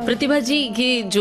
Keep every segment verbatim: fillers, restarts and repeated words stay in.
प्रतिभा जी, ये जो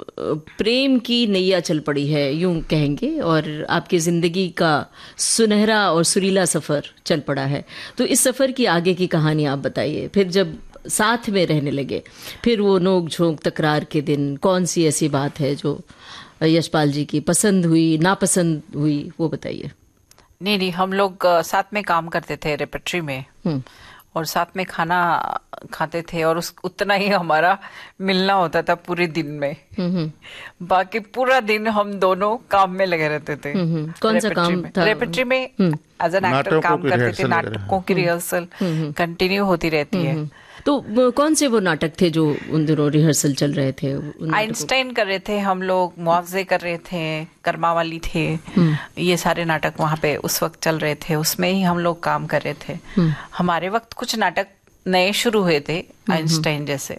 प्रेम की नैया चल पड़ी है यूं कहेंगे, और आपकी ज़िंदगी का सुनहरा और सुरीला सफ़र चल पड़ा है, तो इस सफ़र की आगे की कहानी आप बताइए। फिर जब साथ में रहने लगे, फिर वो नोक झोंक तकरार के दिन, कौन सी ऐसी बात है जो यशपाल जी की पसंद हुई, नापसंद हुई, वो बताइए। नहीं नहीं, हम लोग साथ में काम करते थे रेपेट्री में, और साथ में खाना खाते थे, और उस उतना ही हमारा मिलना होता था पूरे दिन में। बाकी पूरा दिन हम दोनों काम में लगे रहते थे। कौन सा काम था? रेपेट्री में एज एन एक्टर काम करते थे, नाटकों की रिहर्सल कंटिन्यू होती रहती है। तो कौन से वो नाटक थे जो उन दिनों रिहर्सल चल रहे थे? आइंस्टाइन कर रहे थे हम लोग, मुआवजे कर रहे थे, कर्मावाली थे, ये सारे नाटक वहाँ पे उस वक्त चल रहे थे, उसमें ही हम लोग काम कर रहे थे। हमारे वक्त कुछ नाटक नए शुरू हुए थे आइंस्टाइन जैसे,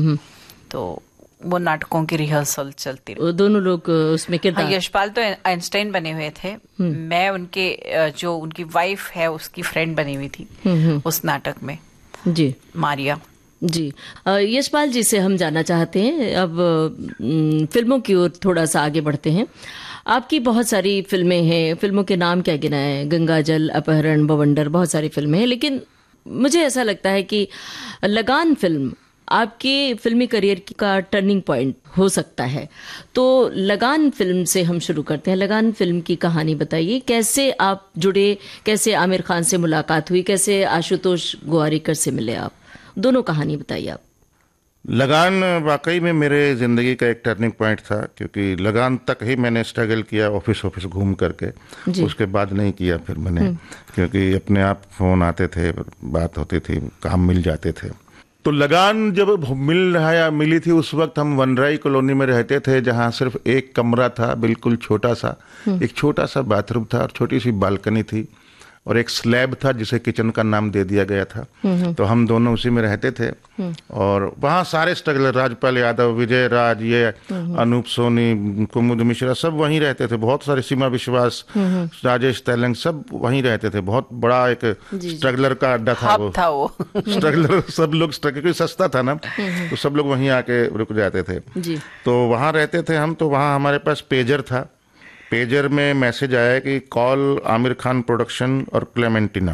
तो वो नाटकों की रिहर्सल चलती रही। दोनों लोग उसमें किरदार। हाँ, यशपाल तो आइंस्टाइन बने हुए थे, मैं उनके जो उनकी वाइफ है उसकी फ्रेंड बनी हुई थी उस नाटक में जी, मारिया जी। यशपाल जी से हम जानना चाहते हैं, अब फिल्मों की ओर थोड़ा सा आगे बढ़ते हैं। आपकी बहुत सारी फिल्में हैं, फिल्मों के नाम क्या गिनाएं, गंगाजल, अपहरण, बवंडर, बहुत सारी फिल्में हैं, लेकिन मुझे ऐसा लगता है कि लगान फिल्म आपके फिल्मी करियर का टर्निंग पॉइंट हो सकता है। तो लगान फिल्म से हम शुरू करते हैं। लगान फिल्म की कहानी बताइए, कैसे आप जुड़े, कैसे आमिर खान से मुलाकात हुई, कैसे आशुतोष गोवारिकर से मिले आप, दोनों कहानी बताइए आप। लगान वाकई में मेरे ज़िंदगी का एक टर्निंग पॉइंट था, क्योंकि लगान तक ही मैंने स्ट्रगल किया ऑफिस ऑफिस घूम करके, उसके बाद नहीं किया फिर मैंने, क्योंकि अपने आप फ़ोन आते थे, बात होती थी, काम मिल जाते थे। तो लगान जब मिल रहा या मिली थी, उस वक्त हम वनराई कॉलोनी में रहते थे, जहाँ सिर्फ एक कमरा था, बिल्कुल छोटा सा, एक छोटा सा बाथरूम था और छोटी सी बालकनी थी, और एक स्लैब था जिसे किचन का नाम दे दिया गया था। तो हम दोनों उसी में रहते थे, और वहाँ सारे स्ट्रगलर, राजपाल यादव, विजय राज, ये अनूप सोनी, कुमुद मिश्रा, सब वहीं रहते थे। बहुत सारे, सीमा विश्वास, राजेश तेलंग, सब वहीं रहते थे। बहुत बड़ा एक स्ट्रगलर का अड्डा था वो, था वो। स्ट्रगलर सब लोग, क्योंकि सस्ता था ना, तो सब लोग वहीं आके रुक जाते थे। तो वहाँ रहते थे हम। तो वहाँ हमारे पास पेजर था। पेजर में मैसेज आया कि कॉल आमिर खान प्रोडक्शन और क्लेमेंटिना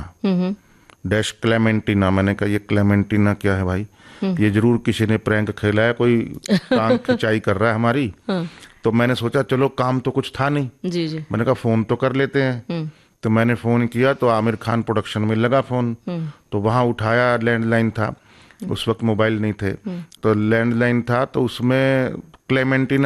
डैश क्लेमेंटिना। मैंने कहा ये क्लेमेंटिना क्या है भाई, ये जरूर किसी ने प्रैंक खेला है, कोई टांग खिंचाई कर रहा है हमारी। तो मैंने सोचा चलो काम तो कुछ था नहीं, जी जी। मैंने कहा फोन तो कर लेते हैं। तो मैंने फोन किया तो आमिर खान प्रोडक्शन में लगा फोन। तो वहाँ उठाया, लैंडलाइन था, उस वक्त मोबाइल नहीं थे, तो लैंडलाइन था, तो उसमें क्लेमेंटिना